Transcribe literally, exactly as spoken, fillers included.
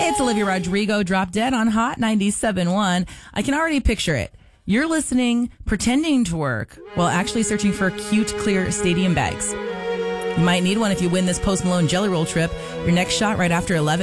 it's Olivia Rodrigo, Drop Dead on Hot ninety-seven point one. I can already picture it. You're listening, pretending to work, while actually searching for cute, clear stadium bags. You might need one if you win this Post Malone Jelly Roll trip. Your next shot right after eleven.